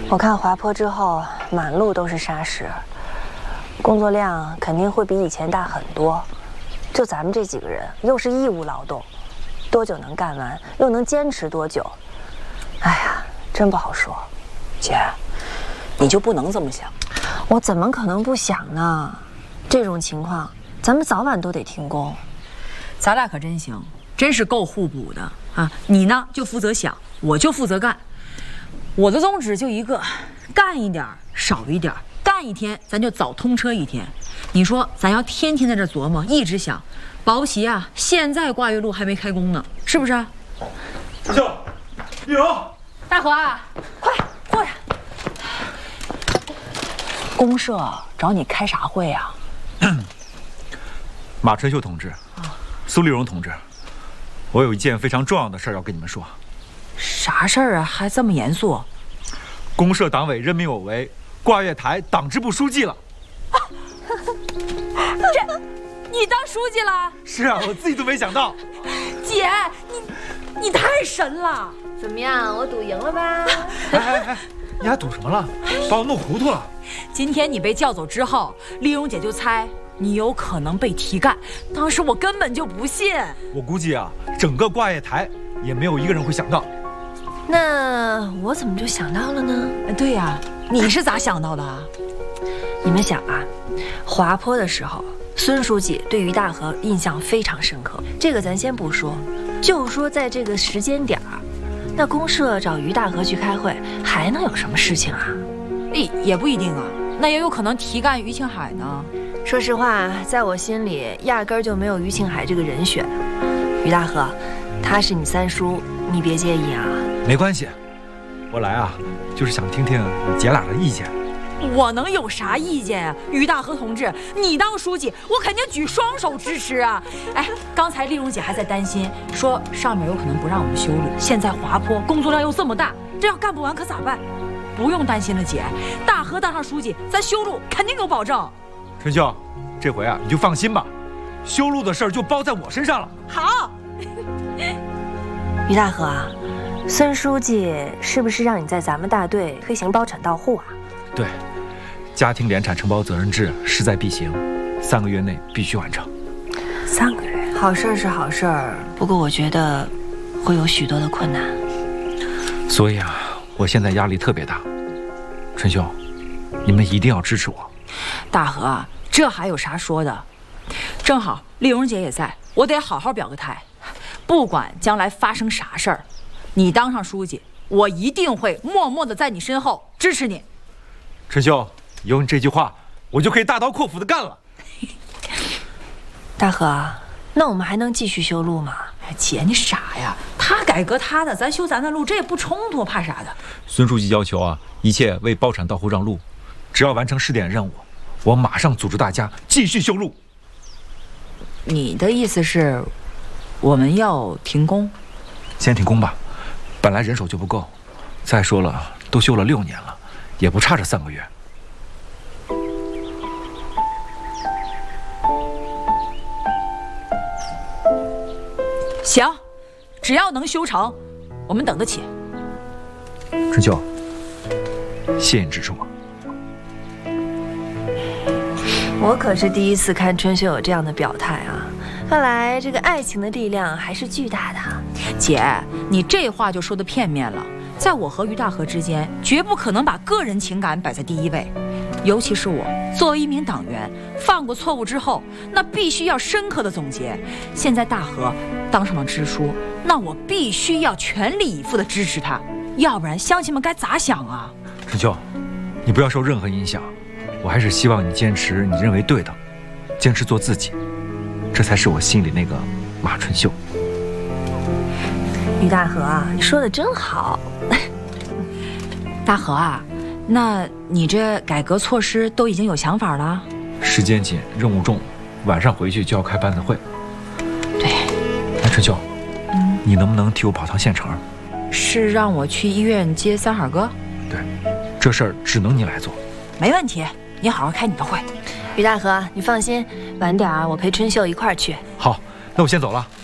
我看滑坡之后，满路都是沙石，工作量肯定会比以前大很多。就咱们这几个人，又是义务劳动，多久能干完，又能坚持多久？哎呀，真不好说。 姐，你就不能这么想？ 我怎么可能不想呢？这种情况，咱们早晚都得停工。 咱俩可真行，真是够互补的啊！你呢就负责想，我就负责干。我的宗旨就一个，干一点少一点，干一天咱就早通车一天。你说咱要天天在这琢磨，一直想，保不齐啊，现在挂岳路还没开工呢，是不是？ 陈秀，丽蓉， 大河啊，快过来！公社找你开啥会啊？ 马春秀同志，苏丽蓉同志，我有一件非常重要的事儿要跟你们说。 啥事儿啊？还这么严肃？ 公社党委任命我为挂岳台党支部书记了。 你当书记了？ 是啊，我自己都没想到。 姐，你太神了！ 怎么样，我赌赢了吧？ 哎，你还赌什么了？把我弄糊涂了。 今天你被叫走之后，丽蓉姐就猜你有可能被提干，当时我根本就不信。 我估计啊，整个挂岳台也没有一个人会想到。 那我怎么就想到了呢？ 对呀，你是咋想到的啊？ 你们想啊，滑坡的时候，孙书记对于大河印象非常深刻。这个咱先不说，就说在这个时间点儿，那公社找于大河去开会，还能有什么事情啊？ 也不一定啊，那也有可能提干于庆海呢。 说实话，在我心里压根儿就没有于庆海这个人选。于大河，他是你三叔，你别介意啊。 没关系，我来啊，就是想听听你姐俩的意见。 我能有啥意见啊？于大河同志，你当书记，我肯定举双手支持啊！哎，刚才丽蓉姐还在担心，说上面有可能不让我们修路，现在滑坡，工作量又这么大，这要干不完可咋办？不用担心了，姐，大河当上书记，咱修路肯定有保证。 春秀，这回啊你就放心吧，修路的事儿就包在我身上了。 好。 于大河啊，孙书记是不是让你在咱们大队推行包产到户啊？ 对，家庭联产承包责任制势在必行，3个月内必须完成。 3个月，好事儿是好事儿，不过我觉得会有许多的困难。 所以啊，我现在压力特别大。春秀，你们一定要支持我。 大河啊，这还有啥说的？正好丽蓉姐也在，我得好好表个态。不管将来发生啥事儿，你当上书记，我一定会默默地在你身后支持你。 春秀，有你这句话，我就可以大刀阔斧地干了。 大河，那我们还能继续修路吗？ 姐，你傻呀？他改革他的，咱修咱的路，这也不冲突，怕啥的？ 孙书记要求啊，一切为包产到户让路，只要完成试点任务，我马上组织大家继续修路。 你的意思是，我们要停工？ 先停工吧，本来人手就不够，再说了，都修了6年了，也不差这3个月。 行，只要能修成，我们等得起。 春秀，谢谢你支持我。 我可是第一次看春秀有这样的表态啊！看来这个爱情的力量还是巨大的。 姐，你这话就说得片面了。在我和于大河之间，绝不可能把个人情感摆在第一位。尤其是我作为一名党员，犯过错误之后，那必须要深刻的总结。现在大河当上了支书，那我必须要全力以赴的支持他，要不然乡亲们该咋想啊？ 春秀，你不要受任何影响，我还是希望你坚持你认为对的，坚持做自己，这才是我心里那个马春秀。 于大河啊，你说的真好。 大河啊，那你这改革措施都已经有想法了？ 时间紧，任务重，晚上回去就要开班子会。 对。 哎，春秀，你能不能替我跑趟县城？ 是让我去医院接三海哥？ 对，这事儿只能你来做。 没问题，你好好开你的会。 于大河，你放心，晚点我陪春秀一块儿去。 好，那我先走了。